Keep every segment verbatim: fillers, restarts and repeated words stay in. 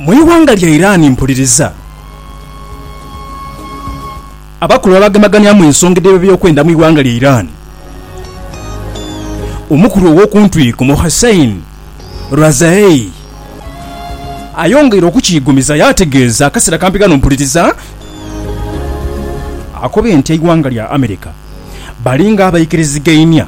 mu iwanga lya Iran mpuliriza abakulu abagemaganya mu ensonga y'ebyokwenda mu iwanga lya Iran. Omukulu w'okuntwiko mu Hussein Razai ayongera okukigumiza yategeeza akasera kampigano mpuliriza akobe nti iwanga lya America balinga abayikiriziganya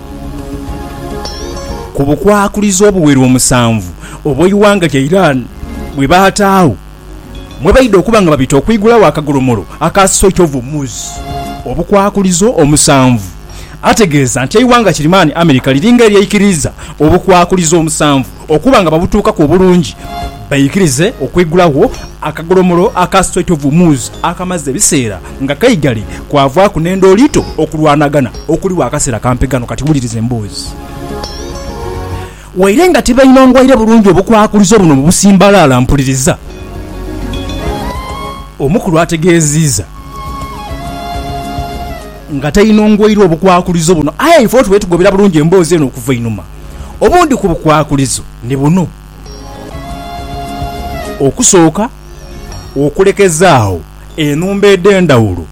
ku bukwakulizo obuweru omusanvu obwo iwanga lya Iran bwe baataawo mwe bayidde okuba nga babita okwigulawo akagolomolo akasookyovumuzi obukwakulizo omusanvu. Ategeeza nti iwanga kirimani America liringa eryayikiriza obukwakulizo omusanvu okuba nga babutuuka ku bulungi bayikirize okwigulawo akagolomolo akasookyovumuzi akamaze ebiseera nga kayigali kwava ku nendo lito okulwanagana okuli wa akaseera kampegano. Kati wulirize emboozi wairenga tibayinongwaire bulungi obukwakulizo buno mu busimbalaala mpuliriza. Omukulu ategeeziza nga tayinongwaire obukwakulizo buno aye ifo tuwetugobera bulungi emboozi eno okuva inuma. Obundi ku bukwakulizo ne buno okusooka okulekezaawo enumba ed'endawulo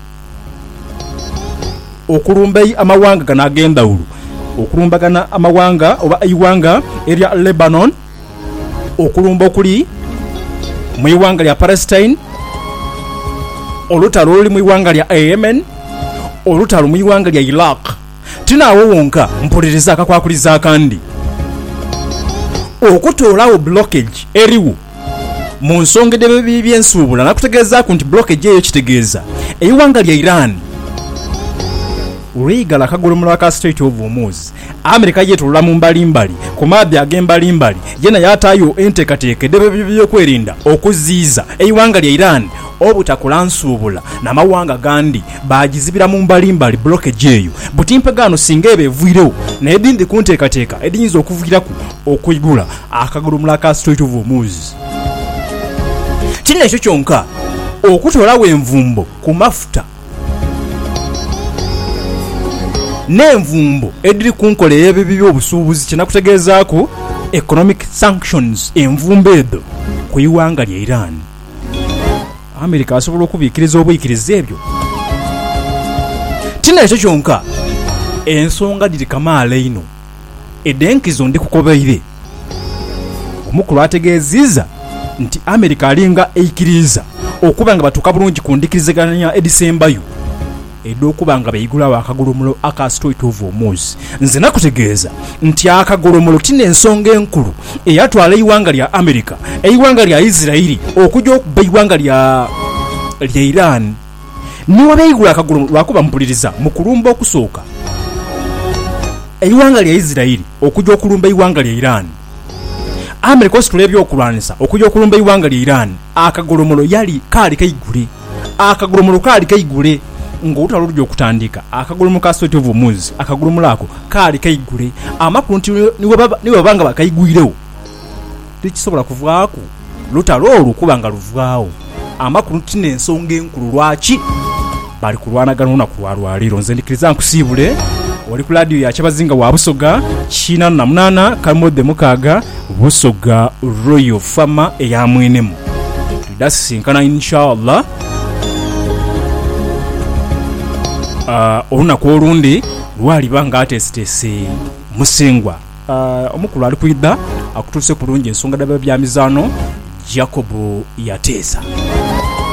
okulumba amawanga gano ag'endawulo okulumbagana amawanga oba iwanga erya Lebanon okulumba okuli mu iwanga lya Palestine olutalo oluli mu iwanga lya Yemen olutalo mu iwanga lya Iraq. Tinaawo wonka mpuliriza akakwakuliza akandi okutoolawo blockage eriwo mu nsonga y'ebibi by'ensuubula nakutegeezaako nti blockage eyo kitegeeza eiwanga lya Iran uligala akagolomolo aka Strait of Hormuz America yeetulula mu mbalimbali ku maadhi ag'embalimbali yena yaataayo enteekateeka eddebe by'okwerinda okuziiza eiwanga lya Iran obutakula nsuubula n'amawanga gandi baagizibira mu mbalimbali blockage eyo butimpegano singa ebe evuirewo naye dindi ku nteekateeka ediyinza okuviiraku okuyigula akagolomolo aka Strait of Hormuz. Kino ekyo kyonka okutoolawo envumbo ku mafuta n'envumbo ediri ku nkola ey'ebibi by'obusuubuzi kinakutegeezaako economic sanctions envumbo edo ku iwanga lya Iran. America asobola okubiikiriza obuyikiriza ebyo. Kino ekyo kyonka ensonga diri kamaala ino edenkizo ndi kukobeire. Omukulu ategeeziza nti America alinga eikiriza okuba nga batuuka bulungi ku ndikirizaganya edisembayo ed'okuba nga bayigulawo akagolomolo aka Strait of Hormuz. Nze nakutegeeza nti akagolomolo kino ensonga enkulu eyatwala iwanga lya America eiwanga lya Israeli okujja okuba iwanga lya lya Iran niwe bayigula akagolomolo lwakuba mpuliriza mu kulumba okusooka eiwanga lya Israeli okujja okulumba iwanga lya Iran. America ositula ebyokulwanisa okujja okulumba iwanga lya Iran akagolomolo yali kaali kayigule akagolomolo kaali kayigule ng'olutalo lujja okutandika akagolomo ka Strait of Hormuz akagolomo lako kaali kayigule amakulu nti niwe babanga bakayigwirewo tekisobola kuvaako lutalo olwo kuba nga luvaawo amakulu nti n'ensonga enkulu lwaki bali kulwanagana olunaku lwa lwaleero. Nze ndikiriza nkusiibule oli ku laadiyo ya Kyabazinga wa Busoga kina na munana kamode mukaaga Busoga Royal Farmer eya mwenemu tudasisinkana inshallah Uh, olunaku olundi lwaliba nga atesitese musengwa uh, omukulu ali kwidda akutuse kulungi ensonga daba bya mizaano Jacob yateesa.